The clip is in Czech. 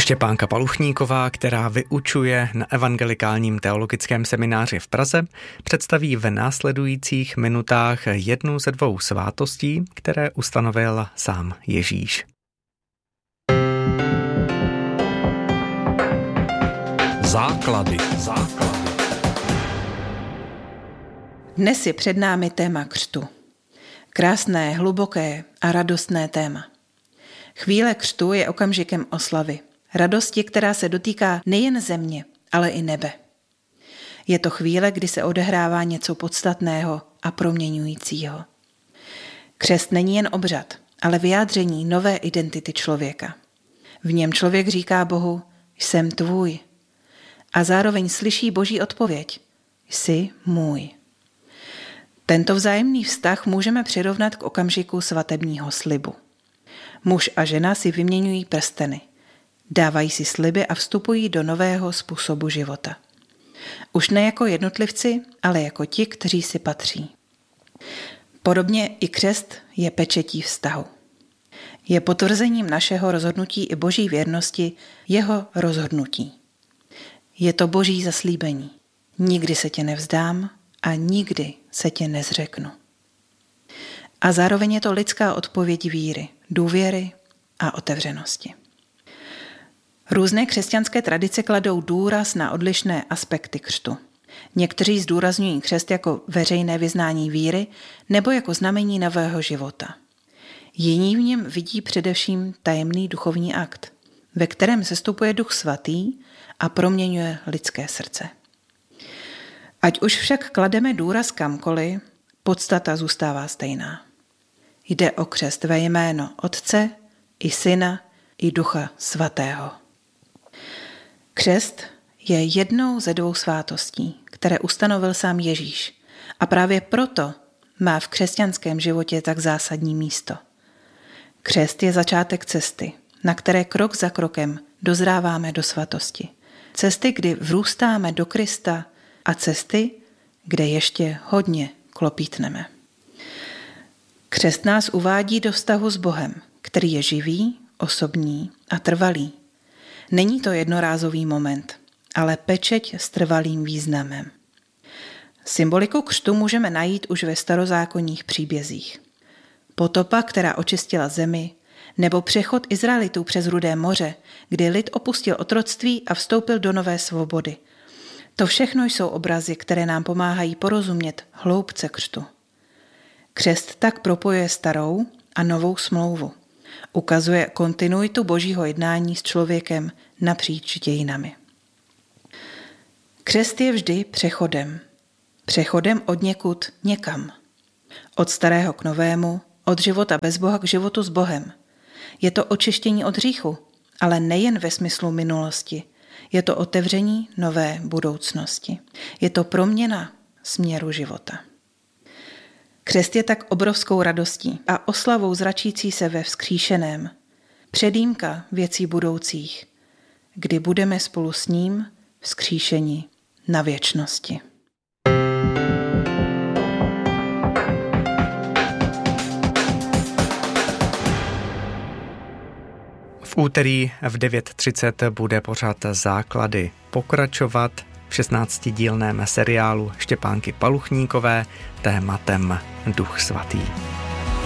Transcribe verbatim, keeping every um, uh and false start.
Štěpánka Paluchníková, která vyučuje na Evangelikálním teologickém semináři v Praze, představí v následujících minutách jednu ze dvou svátostí, které ustanovil sám Ježíš. Základy. Základy. Dnes je před námi téma křtu. Krásné, hluboké a radostné téma. Chvíle křtu je okamžikem oslavy. Radosti, která se dotýká nejen země, ale i nebe. Je to chvíle, kdy se odehrává něco podstatného a proměňujícího. Křest není jen obřad, ale vyjádření nové identity člověka. V něm člověk říká Bohu, jsem tvůj. A zároveň slyší Boží odpověď, jsi můj. Tento vzájemný vztah můžeme přirovnat k okamžiku svatebního slibu. Muž a žena si vyměňují prsteny, dávají si sliby a vstupují do nového způsobu života. Už ne jako jednotlivci, ale jako ti, kteří si patří. Podobně i křest je pečetí vztahu. Je potvrzením našeho rozhodnutí i Boží věrnosti jeho rozhodnutí. Je to Boží zaslíbení. Nikdy se tě nevzdám a nikdy se tě nezřeknu. A zároveň je to lidská odpověď víry, důvěry a otevřenosti. Různé křesťanské tradice kladou důraz na odlišné aspekty křtu. Někteří zdůrazňují křest jako veřejné vyznání víry nebo jako znamení nového života. Jiní v něm vidí především tajemný duchovní akt, ve kterém sestupuje Duch Svatý a proměňuje lidské srdce. Ať už však klademe důraz kamkoliv, podstata zůstává stejná. Jde o křest ve jméno Otce i Syna i Ducha Svatého. Křest je jednou ze dvou svátostí, které ustanovil sám Ježíš, a právě proto má v křesťanském životě tak zásadní místo. Křest je začátek cesty, na které krok za krokem dozráváme do svatosti. Cesty, kdy vrůstáme do Krista, a cesty, kde ještě hodně klopítneme. Křest nás uvádí do vztahu s Bohem, který je živý, osobní a trvalý. Není to jednorázový moment, ale pečeť s trvalým významem. Symboliku křtu můžeme najít už ve starozákonních příbězích. Potopa, která očistila zemi, nebo přechod Izraelitů přes Rudé moře, kdy lid opustil otroctví a vstoupil do nové svobody. To všechno jsou obrazy, které nám pomáhají porozumět hloubce křtu. Křest tak propojuje starou a novou smlouvu. Ukazuje kontinuitu Božího jednání s člověkem napříč dějinami. Křest je vždy přechodem. Přechodem od někud někam. Od starého k novému, od života bez Boha k životu s Bohem. Je to očištění od hříchu, ale nejen ve smyslu minulosti. Je to otevření nové budoucnosti. Je to proměna směru života. Křest je tak obrovskou radostí a oslavou zračící se ve vzkříšeném. Předjímka věcí budoucích, kdy budeme spolu s ním vzkříšeni na věčnosti. V úterý v devět třicet bude pořad Základy pokračovat v šestnáctidílném seriálu Štěpánky Paluchníkové tématem Duch Svatý.